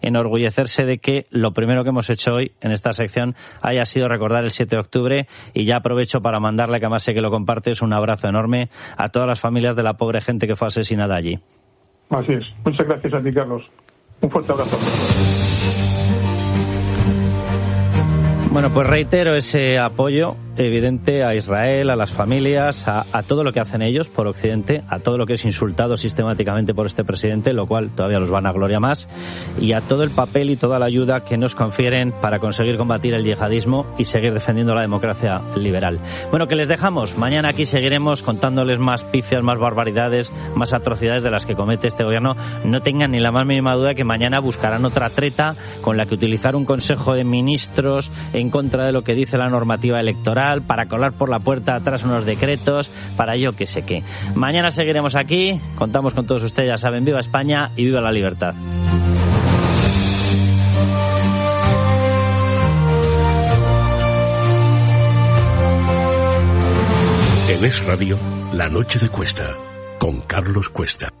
enorgullecerse de que lo primero que hemos hecho hoy en esta sección haya sido recordar el 7 de octubre, y ya aprovecho para mandarle, que además sé que lo compartes, un abrazo enorme a todas las familias de la pobre gente que fue asesinada allí. Así es. Muchas gracias a ti, Carlos. Un fuerte abrazo. Bueno, pues reitero ese apoyo evidente a Israel, a las familias, a todo lo que hacen ellos por Occidente, a todo lo que es insultado sistemáticamente por este presidente, lo cual todavía los van a gloria más, y a todo el papel y toda la ayuda que nos confieren para conseguir combatir el yihadismo y seguir defendiendo la democracia liberal. Bueno, que les dejamos. Mañana aquí seguiremos contándoles más pifias, más barbaridades, más atrocidades de las que comete este gobierno. No tengan ni la más mínima duda que mañana buscarán otra treta con la que utilizar un Consejo de Ministros en contra de lo que dice la normativa electoral, para colar por la puerta atrás unos decretos, para yo que sé qué. Mañana seguiremos aquí, contamos con todos ustedes, ya saben, viva España y viva la libertad. En Es Radio, La Noche de Cuesta, con Carlos Cuesta.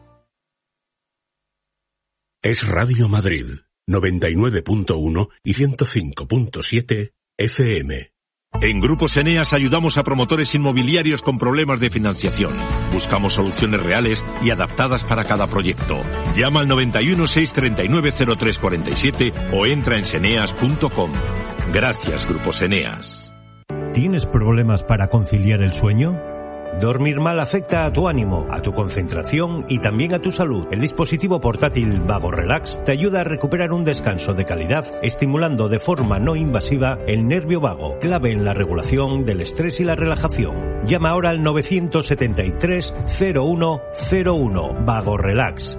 Es Radio Madrid, 99.1 y 105.7 FM. En Grupos Eneas ayudamos a promotores inmobiliarios con problemas de financiación. Buscamos soluciones reales y adaptadas para cada proyecto. Llama al 91 639 0347 o entra en seneas.com. Gracias, Grupos Eneas. ¿Tienes problemas para conciliar el sueño? Dormir mal afecta a tu ánimo, a tu concentración y también a tu salud. El dispositivo portátil Vago Relax te ayuda a recuperar un descanso de calidad, estimulando de forma no invasiva el nervio vago, clave en la regulación del estrés y la relajación. Llama ahora al 973 0101. Vago Relax,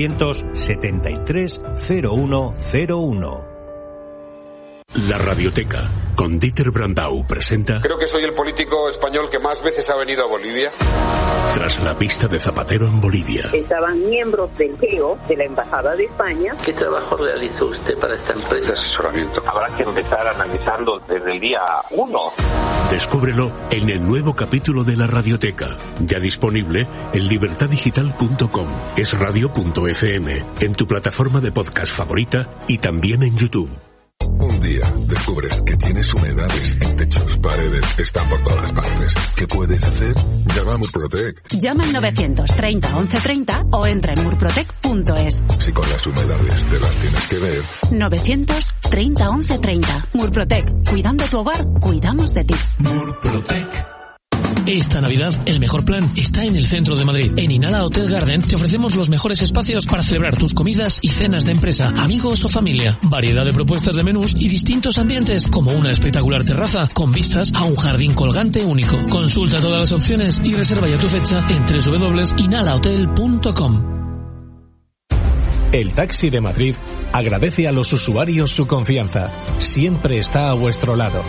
973 0101. La Radioteca, con Dieter Brandau, presenta... Creo que soy el político español que más veces ha venido a Bolivia. Tras la pista de Zapatero en Bolivia. Estaban miembros del GEO, de la Embajada de España. ¿Qué trabajo realizó usted para esta empresa? De asesoramiento. Habrá que empezar analizando desde el día 1. Descúbrelo en el nuevo capítulo de La Radioteca, ya disponible en libertadigital.com, esradio.fm, en tu plataforma de podcast favorita y también en YouTube. Un día descubres que tienes humedades en techos, paredes, están por todas partes. ¿Qué puedes hacer? Llama a Murprotec. Llama al 930 1130 o entra en murprotec.es. Si con las humedades te las tienes que ver. 930 1130. Murprotec. Cuidando tu hogar, cuidamos de ti. Murprotec. Esta Navidad, el mejor plan está en el centro de Madrid. En Inhala Hotel Garden te ofrecemos los mejores espacios para celebrar tus comidas y cenas de empresa, amigos o familia. Variedad de propuestas de menús y distintos ambientes, como una espectacular terraza con vistas a un jardín colgante único. Consulta todas las opciones y reserva ya tu fecha en www.inhalahotel.com. El Taxi de Madrid agradece a los usuarios su confianza. Siempre está a vuestro lado.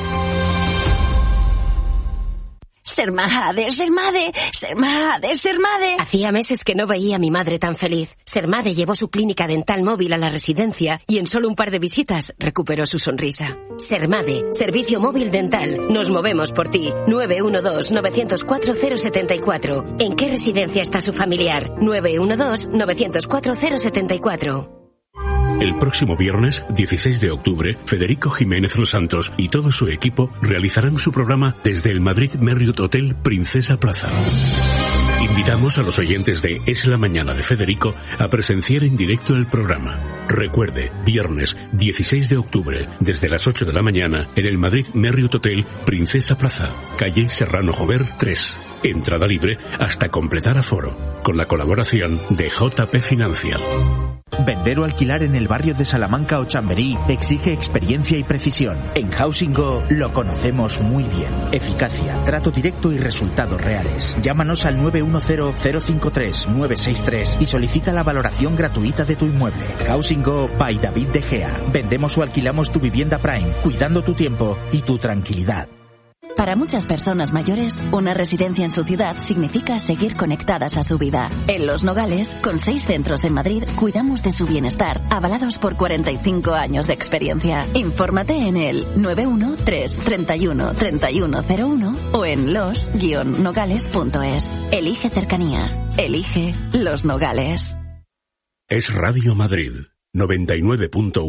Sermade, Sermade, Sermade, Sermade. Hacía meses que no veía a mi madre tan feliz. Sermade llevó su clínica dental móvil a la residencia y en solo un par de visitas recuperó su sonrisa. Sermade, servicio móvil dental. Nos movemos por ti. 912-904-074. ¿En qué residencia está su familiar? 912-904-074. El próximo viernes, 16 de octubre, Federico Jiménez Los Santos y todo su equipo realizarán su programa desde el Madrid Marriott Hotel Princesa Plaza. Invitamos a los oyentes de Es la Mañana de Federico a presenciar en directo el programa. Recuerde, viernes 16 de octubre, desde las 8 de la mañana, en el Madrid Marriott Hotel Princesa Plaza, calle Serrano Jover 3. Entrada libre hasta completar aforo, con la colaboración de JP Financial. Vender o alquilar en el barrio de Salamanca o Chamberí exige experiencia y precisión. En Housing Go lo conocemos muy bien. Eficacia, trato directo y resultados reales. Llámanos al 910-053-963 y solicita la valoración gratuita de tu inmueble. Housing Go by David De Gea. Vendemos o alquilamos tu vivienda Prime, cuidando tu tiempo y tu tranquilidad. Para muchas personas mayores, una residencia en su ciudad significa seguir conectadas a su vida. En Los Nogales, con 6 centros en Madrid, cuidamos de su bienestar, avalados por 45 años de experiencia. Infórmate en el 913-31-3101 o en los-nogales.es. Elige cercanía. Elige Los Nogales. Es Radio Madrid, 99.1